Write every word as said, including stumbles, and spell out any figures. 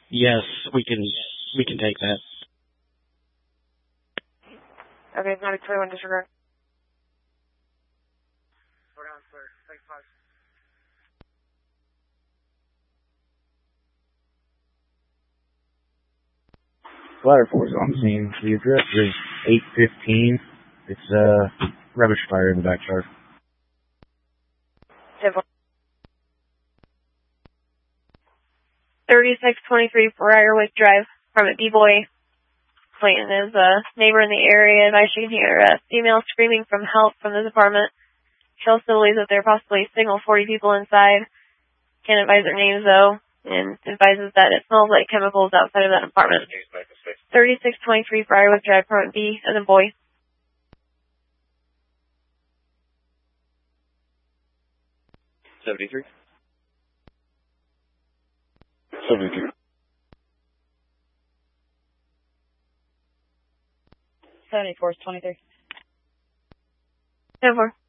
Yes, we can, we can take that. Okay, nine twenty-one, disregard. Ladder four is on scene. The address is eight fifteen. It's a uh, rubbish fire in the backyard. thirty-six twenty-three Briarwick Drive, from a B-Boy. Clayton is a neighbor in the area, advised she can hear a female screaming from help from this apartment. She also believes that there are possibly single forty people inside. Can't advise their names though, and advises that it smells like chemicals outside of that apartment. thirty-six twenty-three Briarwick Drive, apartment B, as in boy. seventy-three. seventy-two. seventy-four is twenty-three. seventy-four.